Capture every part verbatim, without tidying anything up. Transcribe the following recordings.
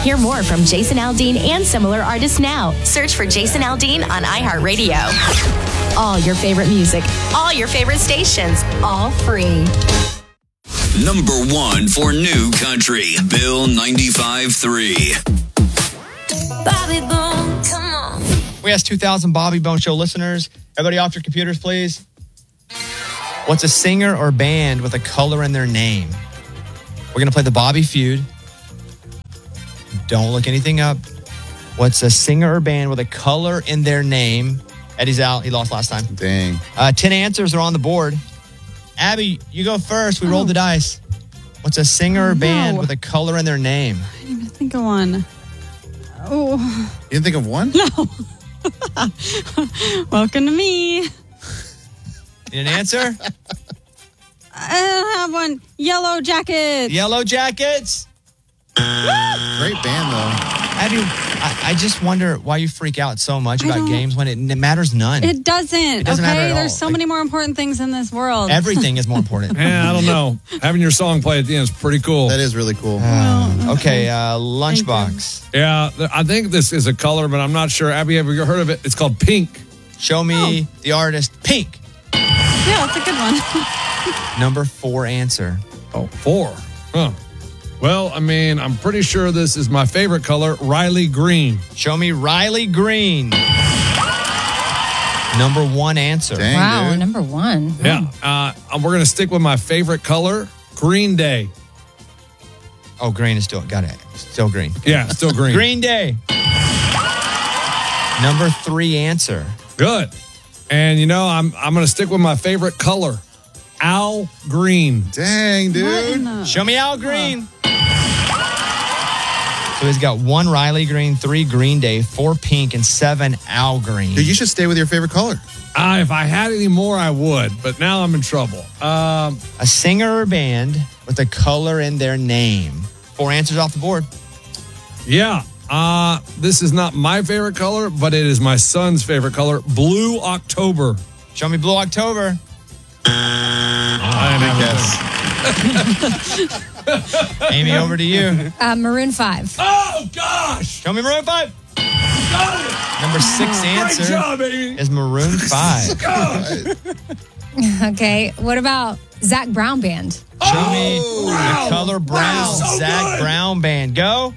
Hear more from Jason Aldean and similar artists now. Search for Jason Aldean on iHeartRadio. All your favorite music, all your favorite stations, all free. Number one for New Country, Bill ninety-five point three. Bobby Bone, come on. We asked two thousand Bobby Bone Show listeners. Everybody off your computers, please. What's a singer or band with a color in their name? We're going to play the Bobby Feud. Don't look anything up. What's a singer or band with a color in their name? Eddie's out. He lost last time. Dang. Uh, ten answers are on the board. Abby, you go first. We oh. rolled the dice. What's a singer or band no. with a color in their name? I didn't even think of one. Oh. You didn't think of one? No. Welcome to me. Need an answer? I don't have one. Yellow Jackets. Yellow Jackets? Great band, though. Abby, I, I just wonder why you freak out so much about games when it, it matters none. It doesn't. It doesn't okay, matter at there's all. so Like, many more important things in this world. Everything is more important. Yeah, I don't know. Having your song play at the end is pretty cool. That is really cool. Uh, okay, uh, Lunchbox. Yeah, I think this is a color, but I'm not sure. Abby, have you heard of it? It's called pink. Show me Oh. the artist. Pink. Yeah, that's a good one. Number four answer. Oh, four. Huh. Well, I mean, I'm pretty sure this is my favorite color, Riley Green. Show me Riley Green. Number one answer. Dang, Wow, dude. number one. Yeah. Uh, we're going to stick with my favorite color, Green Day. Oh, green is still, got it. Still green. Yeah, still green. Green Day. Number three answer. Good. And, you know, I'm I'm going to stick with my favorite color, Al Green. Dang, What in dude. the- Show me Al Green. So he's got one Riley Green, three Green Day, four Pink, and seven Al Green. Dude, you should stay with your favorite color. Uh, if I had any more, I would, but now I'm in trouble. Um, A singer or band with a color in their name. Four answers off the board. yeah. Uh, this is not my favorite color, but it is my son's favorite color, Blue October. Show me Blue October. I didn't have a Amy, over to you. Uh, Maroon five. Oh, gosh. Show me Maroon five. Got it. Number six Great answer job, Amy. is Maroon five. God. Okay. What about Zach Brown Band? Show me wow. the color brown. Wow, so Zach good. Brown Band. Go.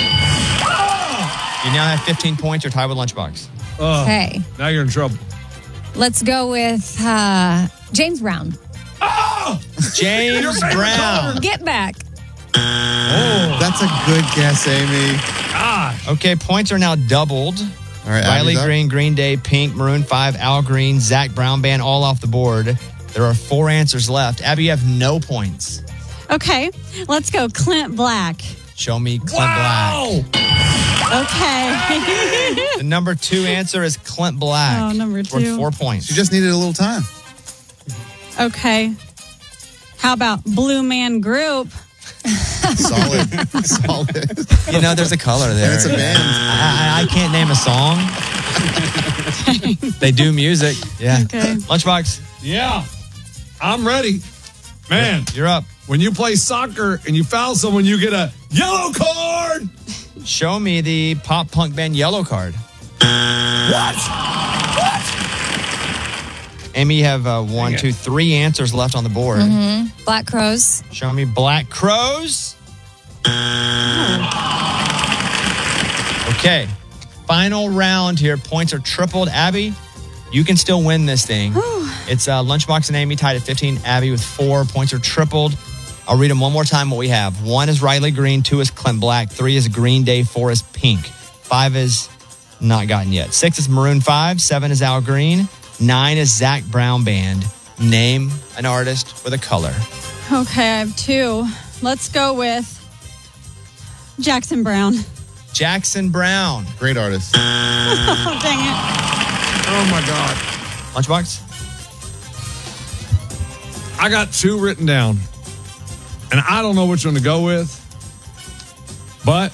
You now have fifteen points. You're tied with Lunchbox. Oh, Okay. now you're in trouble. Let's go with uh, James Brown. Oh! James Your favorite Brown. color. Get Back. Oh, that's a good guess, Amy. Gosh. Okay, points are now doubled. All right, Riley Abby's up. Green, Green Day, Pink, Maroon five, Al Green, Zach Brown Band, all off the board. There are four answers left. Abby, you have no points. Okay, let's go. Clint Black. Show me Clint Wow. Okay. Black. The number two answer is Clint Black. Oh, number Worth two. four points. You just needed a little time. Okay. How about Blue Man Group? Solid. Solid. You know, there's a color there. And it's a band. I, I, I can't name a song. They do music. Yeah. Okay. Lunchbox, Yeah. I'm ready. Man, you're up. when you play soccer and you foul someone, you get a yellow card. Show me the pop punk band Yellow Card. What? Amy, you have uh, one, Dang it. two, three answers left on the board. Mm-hmm. Black Crows. Show me Black Crows. Okay. Final round here. Points are tripled. Abby, you can still win this thing. It's uh, Lunchbox and Amy tied at fifteen. Abby with four. Points are tripled. I'll read them one more time what we have. One is Riley Green. Two is Clint Black. Three is Green Day. Four is Pink. Five is not gotten yet. Six is Maroon five. Seven is Al Green. Nine is Zach Brown Band. Name an artist with a color. Okay, I have two. Let's go with Jackson Brown. Jackson Brown. Great artist. Oh, dang it. Oh, my God. Lunchbox? I got two written down, and I don't know which one to go with, but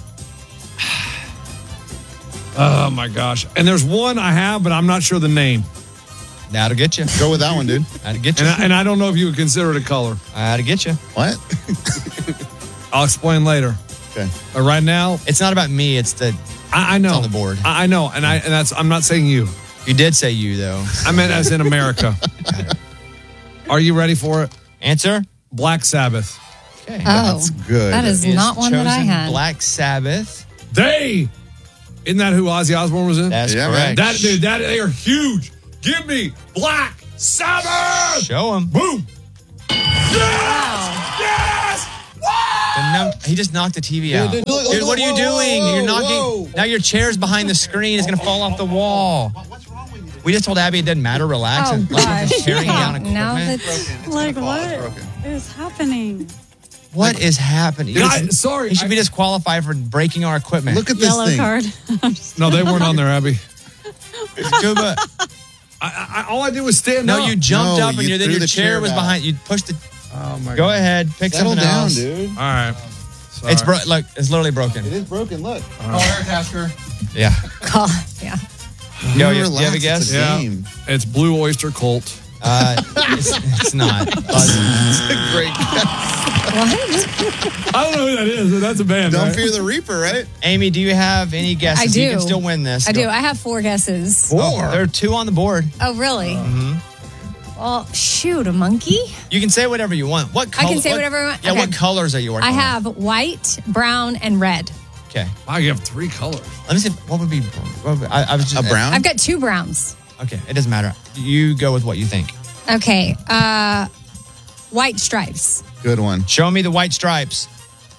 oh, my gosh. And there's one I have, but I'm not sure the name. That'll get you. Go with that one, dude. That'll get you. And I, and I don't know if you would consider it a color. That'll get you. What? I'll explain later. Okay. But right now, It's not about me. It's the I, I know. It's on the board. I, I know. And I and that's I'm not saying you. you did say you though. I meant as in America. Are you ready for it? Answer. Black Sabbath. Okay. Oh, That's good. that is Is not one that I chosen had. Black Sabbath. They. Isn't that who Ozzy Osbourne was in? That's Yeah, correct. that dude. That they are huge. Give me Black Sabbath. Show him. Boom. Yes. Yes. The num- he just knocked the T V out. Dude, Dude, look, look, what are you whoa, doing? whoa, You're knocking. whoa. Now your chair's behind the screen. It's going to fall off the wall. We just told Abby it doesn't matter. Relax. Oh, and let's gosh. just tearing down equipment. Now that's Like, It's what broken. is happening? What is happening? Dude, He I- should- sorry, He should I- be disqualified for breaking our equipment. Look at this Yellow thing. card. No, they weren't on there, Abby. Scuba. I, I, all I did was stand No, up. you jumped No, up and you you, then threw your the chair chair was back. behind. You pushed it. Oh my Go God. ahead. Pick Settle something down, else. dude. All right. Sorry. It's bro- look. It's literally broken. It is broken. Look. Yeah. call. Yeah. Yo, You you, you relax, have a it's guess? a Yeah. game. It's Blue Oyster Cult. Uh, it's, it's not. Uh, Great. What? I don't know who that is, but that's a band. Don't right? fear the Reaper, right? Amy, do you have any guesses? I do. You can still win this. I Go. do. I have four guesses. Oh, there are two on the board. Oh, really? Mm-hmm. Well, shoot, a monkey? You can say whatever you want. What I color? can say what- whatever I want? Yeah, Okay. what colors are you working I with? have white, brown, and red. Okay. Wow, you have three colors. Let me see. What would be. What would be I, I was just. A brown? I've got two browns. Okay. It doesn't matter. You go with what you think. Okay. Uh, white stripes. Good one. Show me the white stripes.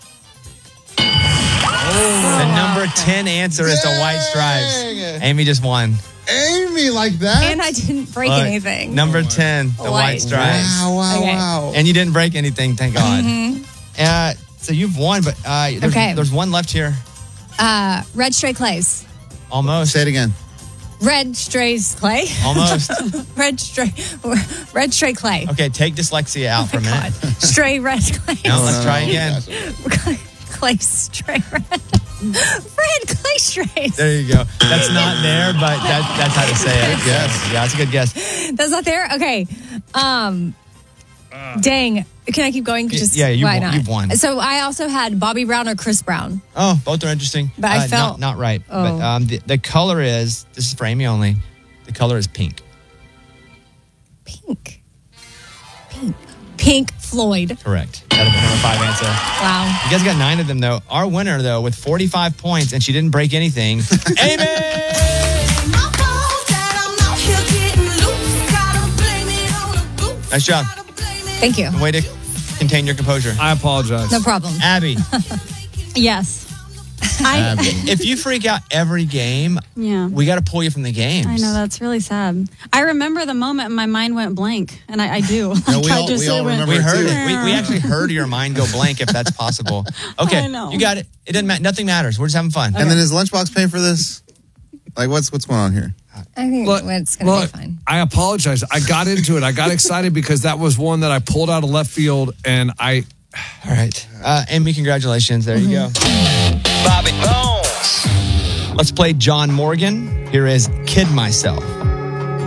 The number ten answer is the white stripes. Dang. Amy just won. Amy, like that? And I didn't break Look, anything. Number ten, the white, White. stripes. Wow, wow, Okay. wow. And you didn't break anything, thank God. Uh, so you've won, but uh, there's, Okay. there's one left here. Uh, red stray clays. Almost. Say it again. Red strays clay. Almost. red stray. Red stray clay. Okay, take dyslexia out for a minute. Stray red clay. Now let's no, try no. again. clay stray red. Red clay strays. There you go. That's not there, but that, that's how to say it. Good guess. Yeah, that's a good guess. That's not there? Okay. Um, dang. Can I keep going? Just Yeah, you why won- not? you've won. So I also had Bobby Brown or Chris Brown. Oh, both are interesting. But I Uh, felt- not, not right. Oh. But um, the, the color is, this is for Amy only, the color is pink. Pink. Pink. Pink Floyd. Correct. That'll be number five answer. Wow. You guys got nine of them, though. Our winner, though, with forty-five points, and she didn't break anything, Amy! Nice job. Thank you. Way to contain your composure. I apologize. No problem. Abby, Yes. I, if you freak out every game, Yeah. we got to pull you from the games. I know, that's really sad. I remember the moment and my mind went blank, and I, I do. No, we I all- just we all it went- remember We heard too. it. We, we actually heard your mind go blank, if that's possible. Okay, I know. you got it. It doesn't matter. Nothing matters. We're just having fun. And then is Lunchbox paying for this? Like, what's what's going on here? I think Look, it's going to look, be fine. I apologize. I got into it. I got excited because that was one that I pulled out of left field, and I. All right. Uh, Amy, congratulations. There you go. Bobby Bones. Let's play John Morgan. Here is Kid Myself.